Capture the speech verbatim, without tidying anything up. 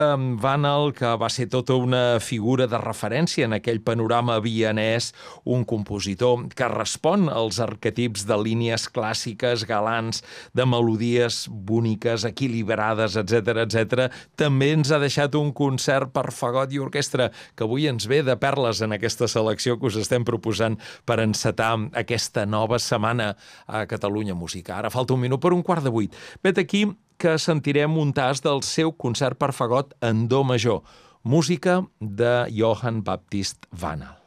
en Van Al, que va ser tota una figura de referència en aquell panorama vienès, un compositor que respon als arquetips de línies clàssiques, galants, de melodies boniques, equilibrades, etcètera, etcètera. També ens ha deixat un concert per fagot i orquestra, que avui ens ve de perles en aquesta selecció que us estem proposant per encetar aquesta nova setmana a Catalunya Música. Ara falta un minut per un quart de vuit. Vet aquí que sentirem un tast del seu concert per fagot en do major, música de Johann Baptist Van Al.